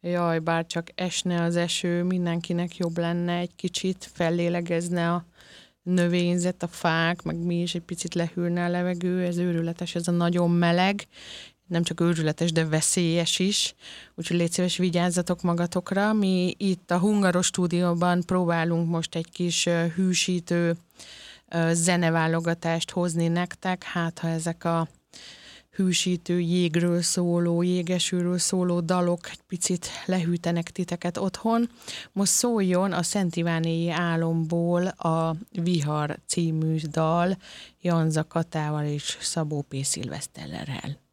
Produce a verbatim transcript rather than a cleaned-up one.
Jaj, bár csak esne az eső, mindenkinek jobb lenne egy kicsit, fellélegezne a növényzet, a fák, meg mi is egy picit lehűlne a levegő, ez őrületes, ez a nagyon meleg, nem csak őrületes, de veszélyes is, úgyhogy légy szíves, vigyázzatok magatokra. Mi itt a Hungaros stúdióban próbálunk most egy kis ö, hűsítő ö, zeneválogatást hozni nektek, hát ha ezek a hűsítő, jégről szóló, jégesőről szóló dalok egy picit lehűtenek titeket otthon. Most szóljon a Szent Ivánéi álomból a Vihar című dal Janza Katával és Szabó P. Szilveszterrel.